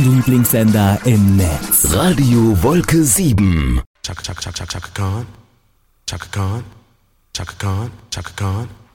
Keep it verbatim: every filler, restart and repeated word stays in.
Lieblingssender im Netz. Radio Wolke sieben. Chaka Chaka Chaka Chaka Khan. Chaka Khan. Chaka Khan. Chaka Khan.